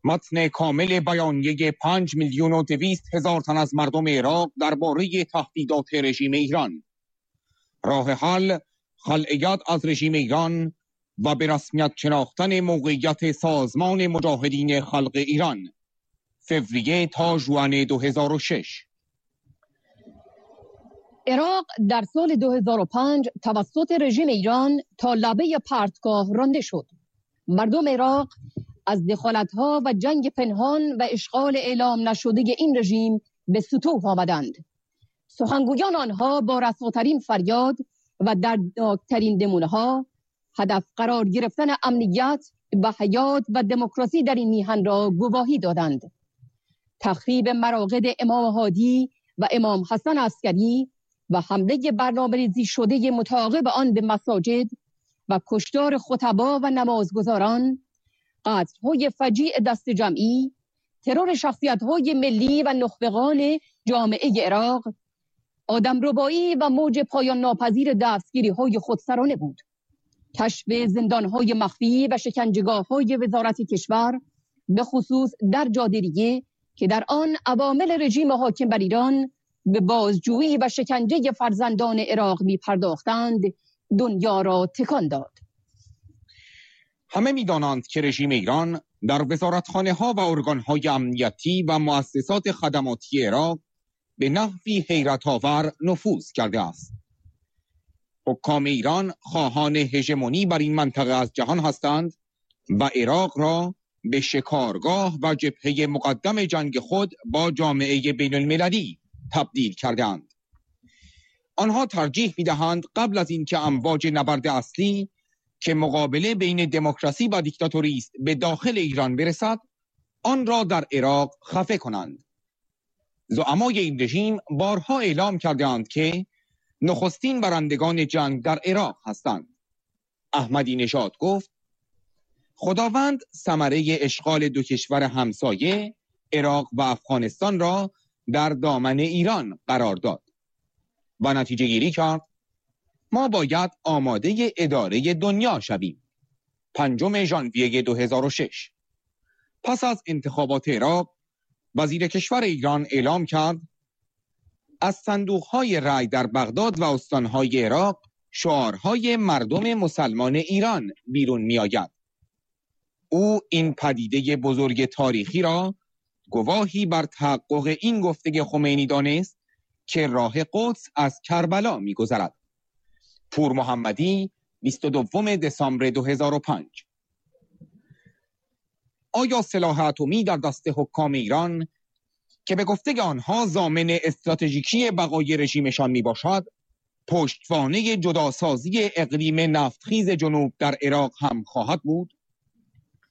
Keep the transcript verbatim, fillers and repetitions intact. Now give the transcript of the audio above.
متن کامل بیانیه پنج میلیون و دویست هزار تن از مردم عراق درباره تهدیدات رژیم ایران. راه حل خلع ید از رژیم ایران و به رسمیت شناختن موقعیت سازمان مجاهدین خلق ایران. فوریه تا ژوئن دو هزار و شش. عراق در سال دو هزار و پنج توسط رژیم ایران تا لبه پرتگاه رانده شد. مردم عراق از دخالت‌ها و جنگ پنهان و اشغال اعلام نشده این رژیم به سطوح آمدند. سخنگویان آنها با رساترین فریاد و دردناکترین نمونه‌ها هدف قرار گرفتن امنیت و حیات و دموکراسی در این میهن را گواهی دادند. تخریب مراقد امام هادی و امام حسن عسکری و حمله برنامه‌ریزی شده متعاقب آن به مساجد و کشتار خطبا و نمازگزاران، قتل‌های فجیع دست جمعی، ترور شخصیت‌های ملی و نخبگان جامعه عراق، آدمربایی و موج پایان ناپذیر دستگیری‌های خودسرانه بود. کشف زندان‌های مخفی و شکنجهگاه‌های وزارت کشور، به خصوص در جادریه که در آن عوامل رژیم حاکم بر ایران به بازجویی و شکنجه فرزندان عراق می پرداختند، دنیا را تکان داد. همه می دانند که رژیم ایران در وزارتخانه ها و ارگان های امنیتی و مؤسسات خدماتی عراق به نحوی حیرت آور نفوذ کرده است. حکام ایران خواهان هژمونی بر این منطقه از جهان هستند و عراق را به شکارگاه و جبهه مقدم جنگ خود با جامعه بین المللی تبدیل کردند. آنها ترجیح می دهند قبل از اینکه امواج نبرد اصلی که مقابله بین دموکراسی و دیکتاتوری است به داخل ایران برسد، آن را در عراق خفه کنند. زعمای این رژیم بارها اعلام کردند که نخستین برندگان جنگ در عراق هستند. احمدی نژاد گفت خداوند ثمره اشغال دو کشور همسایه عراق و افغانستان را در دامن ایران قرار داد و نتیجه گیری کرد ما باید آماده اداره دنیا شویم. پنجم ژانویه دو هزار و شش. پس از انتخابات عراق، وزیر کشور ایران اعلام کرد از صندوق‌های رای در بغداد و استان‌های عراق شعارهای مردم مسلمان ایران بیرون می‌آید. او این پدیده بزرگ تاریخی را گواهی بر تحقق این گفته خمینی دانست که راه قدس از کربلا می‌گذرد. پور محمدی، بیست و دوم دسامبر دو هزار و پنج. آیا سلاح اتمی در دست حکام ایران که به گفته آنها ضامن استراتژیکی بقای رژیمشان می باشد، پشتوانه جداسازی اقلیم نفتخیز جنوب در عراق هم خواهد بود؟